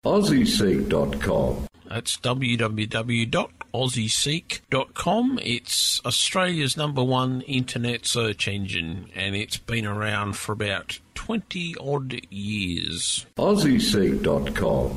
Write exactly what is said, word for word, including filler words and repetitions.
Aussie Seek dot com. That's w w w dot aussie seek dot com. It's Australia's number one internet search engine, and it's been around for about twenty odd years. Aussie Seek dot com.